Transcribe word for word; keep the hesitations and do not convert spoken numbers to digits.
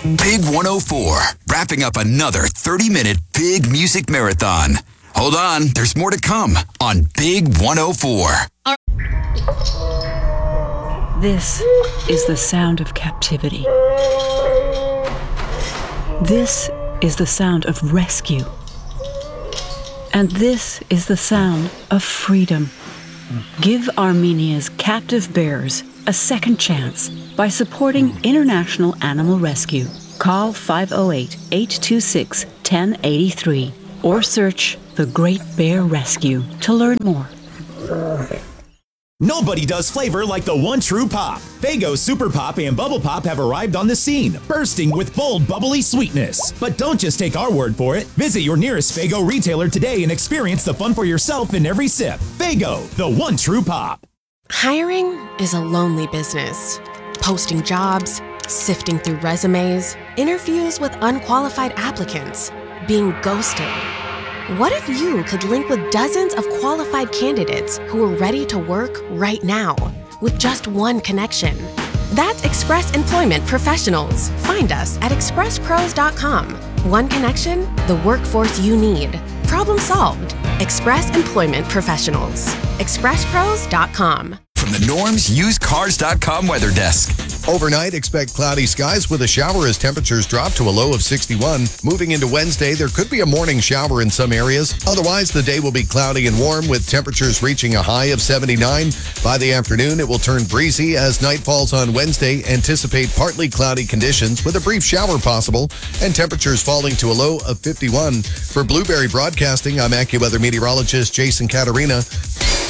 Big one oh four, wrapping up another thirty-minute big music marathon. Hold on, there's more to come on Big one oh four. This is the sound of captivity. This is the sound of rescue. And this is the sound of freedom. Give Armenia's captive bears a second chance by supporting International Animal Rescue. Call five oh eight, eight two six, one oh eight three or search The Great Bear Rescue to learn more. Nobody does flavor like the one true pop. Faygo Super Pop and Bubble Pop have arrived on the scene, bursting with bold, bubbly sweetness. But don't just take our word for it. Visit your nearest Faygo retailer today and experience the fun for yourself in every sip. Faygo, the one true pop. Hiring is a lonely business. Posting jobs, sifting through resumes, interviews with unqualified applicants, being ghosted. What if you could link with dozens of qualified candidates who are ready to work right now with just one connection? That's Express Employment Professionals. Find us at express pros dot com. One connection, the workforce you need. Problem solved. Express Employment Professionals. express pros dot com. From the Norm's Used Cars dot com weather desk. Overnight, expect cloudy skies with a shower as temperatures drop to a low of sixty-one. Moving into Wednesday, there could be a morning shower in some areas. Otherwise, the day will be cloudy and warm with temperatures reaching a high of seventy-nine. By the afternoon, it will turn breezy as night falls on Wednesday. Anticipate partly cloudy conditions with a brief shower possible and temperatures falling to a low of fifty-one. For Blueberry Broadcasting, I'm AccuWeather meteorologist Jason Caterina.